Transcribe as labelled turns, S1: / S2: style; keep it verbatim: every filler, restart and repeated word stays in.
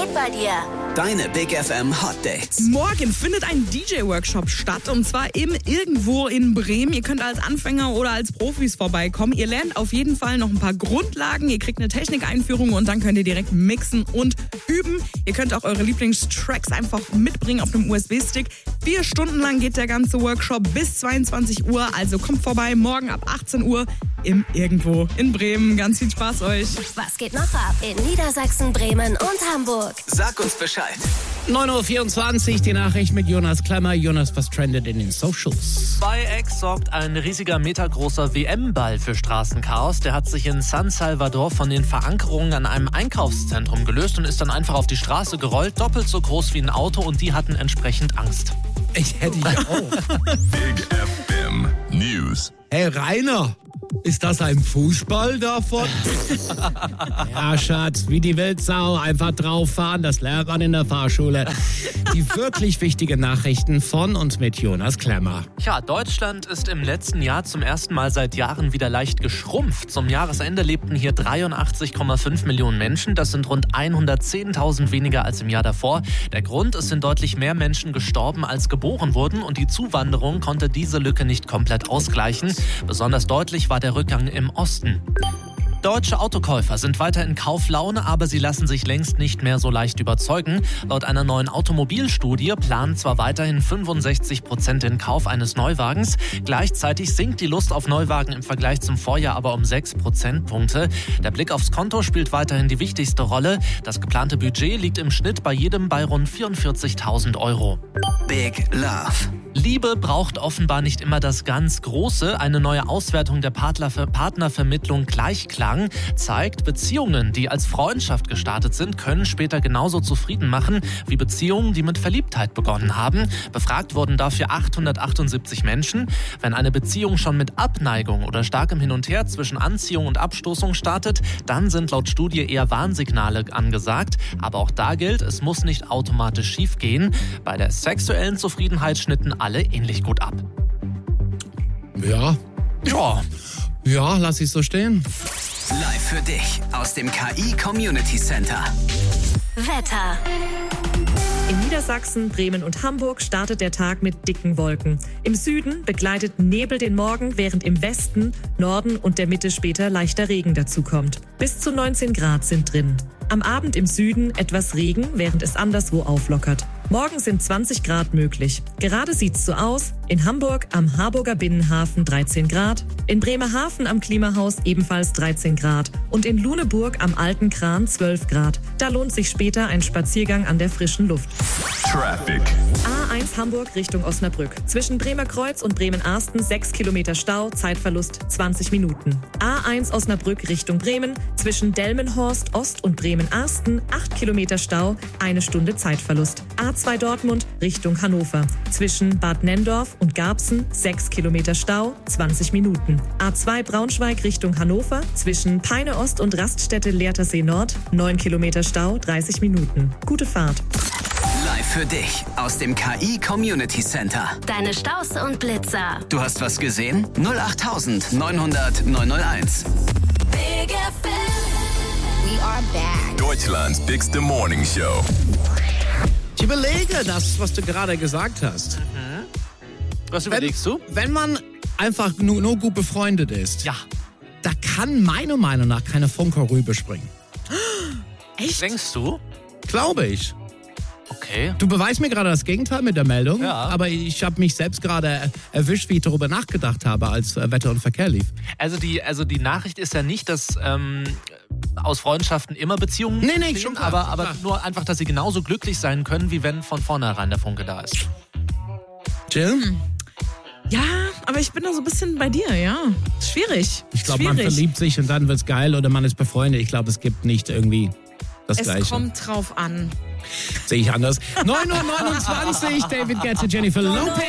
S1: Patrick bei dir.
S2: Deine Big F M Hot Dates.
S3: Morgen findet ein D J-Workshop statt und zwar im Irgendwo in Bremen. Ihr könnt als Anfänger oder als Profis vorbeikommen. Ihr lernt auf jeden Fall noch ein paar Grundlagen. Ihr kriegt eine Technikeinführung und dann könnt ihr direkt mixen und üben. Ihr könnt auch eure Lieblingstracks einfach mitbringen auf einem U S B-Stick. Vier Stunden lang geht der ganze Workshop bis zweiundzwanzig Uhr. Also kommt vorbei morgen ab achtzehn Uhr im Irgendwo in Bremen. Ganz viel Spaß euch.
S1: Was geht noch ab in Niedersachsen, Bremen und Hamburg?
S2: Sag uns Bescheid.
S4: neun Uhr vierundzwanzig, die Nachricht mit Jonas Klemmer. Jonas, was trendet in den Socials?
S5: Bei X sorgt ein riesiger metergroßer W M-Ball für Straßenchaos. Der hat sich in San Salvador von den Verankerungen an einem Einkaufszentrum gelöst und ist dann einfach auf die Straße gerollt. Doppelt so groß wie ein Auto und die hatten entsprechend Angst.
S4: Ich hätte ja auch.
S6: Big F M News.
S4: Hey Rainer, ist das ein Fußball davon? Ja, Schatz, wie die Wildsau, einfach drauf fahren, das lernt man in der Fahrschule. Die wirklich wichtigen Nachrichten von und mit Jonas Klemmer.
S5: Ja, Deutschland ist im letzten Jahr zum ersten Mal seit Jahren wieder leicht geschrumpft. Zum Jahresende lebten hier dreiundachtzig Komma fünf Millionen Menschen. Das sind rund hundertzehntausend weniger als im Jahr davor. Der Grund, es sind deutlich mehr Menschen gestorben, als geboren wurden. Und die Zuwanderung konnte diese Lücke nicht komplett ausgleichen. Besonders deutlich war der Rückgang im Osten. Deutsche Autokäufer sind weiter in Kauflaune, aber sie lassen sich längst nicht mehr so leicht überzeugen. Laut einer neuen Automobilstudie planen zwar weiterhin fünfundsechzig Prozent den Kauf eines Neuwagens. Gleichzeitig sinkt die Lust auf Neuwagen im Vergleich zum Vorjahr aber um sechs Prozentpunkte. Der Blick aufs Konto spielt weiterhin die wichtigste Rolle. Das geplante Budget liegt im Schnitt bei jedem bei rund vierundvierzigtausend Euro.
S2: Big Love.
S5: Liebe braucht offenbar nicht immer das ganz Große. Eine neue Auswertung der Partnerver- Partnervermittlung Gleichklang zeigt, Beziehungen, die als Freundschaft gestartet sind, können später genauso zufrieden machen wie Beziehungen, die mit Verliebtheit begonnen haben. Befragt wurden dafür achthundertachtundsiebzig Menschen. Wenn eine Beziehung schon mit Abneigung oder starkem Hin und Her zwischen Anziehung und Abstoßung startet, dann sind laut Studie eher Warnsignale angesagt. Aber auch da gilt, es muss nicht automatisch schief gehen. Bei der sexuellen Zufriedenheit schnitten alle ähnlich gut ab.
S4: Ja,
S5: Ja.
S4: ja, lass ich so stehen.
S2: Live für dich aus dem K I Community Center.
S1: Wetter.
S7: In Niedersachsen, Bremen und Hamburg startet der Tag mit dicken Wolken. Im Süden begleitet Nebel den Morgen, während im Westen, Norden und der Mitte später leichter Regen dazukommt. Bis zu neunzehn Grad sind drin. Am Abend im Süden etwas Regen, während es anderswo auflockert. Morgen sind zwanzig Grad möglich. Gerade sieht's so aus. In Hamburg am Harburger Binnenhafen dreizehn Grad, in Bremerhaven am Klimahaus ebenfalls dreizehn Grad und in Luneburg am Alten Kran zwölf Grad. Da lohnt sich später ein Spaziergang an der frischen Luft.
S6: Traffic.
S7: A eins Hamburg Richtung Osnabrück. Zwischen Bremerkreuz und Bremen-Arsten sechs Kilometer Stau, Zeitverlust zwanzig Minuten. A eins Osnabrück Richtung Bremen. Zwischen Delmenhorst Ost und Bremen-Arsten acht Kilometer Stau, eine Stunde Zeitverlust. A zwei Dortmund Richtung Hannover. Zwischen Bad Nendorf und Garbsen sechs Kilometer Stau, zwanzig Minuten. A zwei Braunschweig Richtung Hannover. Zwischen Peine Ost und Raststätte Leertersee Nord neun Kilometer Stau, dreißig Minuten. Gute Fahrt.
S2: Live für dich aus dem K I Community Center.
S1: Deine Staus und Blitzer.
S2: Du hast was gesehen? null acht neunhundert neunhunderteins.
S1: Big F M. We are back.
S6: Deutschlands Bigste Morning Show.
S4: Ich überlege das, was du gerade gesagt hast.
S5: Was überlegst du?
S4: Wenn man einfach nur, nur gut befreundet ist,
S5: Ja.
S4: da kann meiner Meinung nach keine Funke rüberspringen.
S3: Echt?
S5: Denkst du?
S4: Glaube ich.
S5: Okay.
S4: Du beweist mir gerade das Gegenteil mit der Meldung,
S5: Ja.
S4: aber ich habe mich selbst gerade erwischt, wie ich darüber nachgedacht habe, als äh, Wetter und Verkehr lief.
S5: Also die, also die Nachricht ist ja nicht, dass ähm, aus Freundschaften immer Beziehungen
S4: Nee, nee,
S5: bestehen,
S4: schon klar,
S5: aber,
S4: schon
S5: aber
S4: klar.
S5: nur einfach, dass sie genauso glücklich sein können, wie wenn von vornherein der Funke da ist.
S4: Jill?
S3: Ja, aber ich bin da so ein bisschen bei dir, ja. Schwierig.
S4: Ich glaube, man
S3: Schwierig.
S4: verliebt sich und dann wird's geil oder man ist befreundet. Ich glaube, es gibt nicht irgendwie das
S3: Es
S4: Gleiche.
S3: kommt drauf an.
S4: Sehe ich anders. neun Uhr neunundzwanzig, David Guetta, Jennifer Lopez.